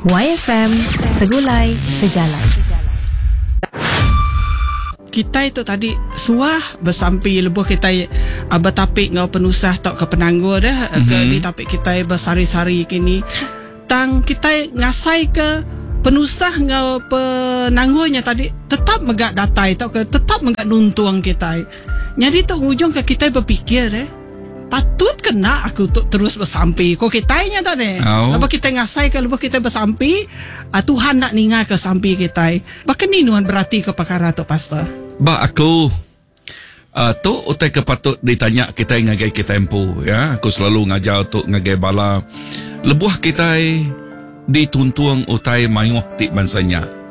YFM, Segulai Sejalan. Kita itu tadi suah bersampi lebuh kita bertapik ngau penusah tok ke penanggur dah ke di tapik kita bersari-sari kini tang kita ngasai ke penusah ngau penanggurnya tadi tetap megak datai tok ke tetap megak nuntuang kita. Jadi tok ujung ke kita berfikir patut kena aku tu terus bersampi. Kau kitanya tadi. Lepas kita ngasai ke lepas kita bersampi, Tuhan nak ningai ke sampi kita. Bahkan ni nuan berarti ke perkara tu pastor. Ba aku tu utai kepatut ditanya kita ngagai kita empu ya. Aku selalu ngajar untuk ngagai bala. Lebuh kita dituntuang utai mayuh ti bansanya.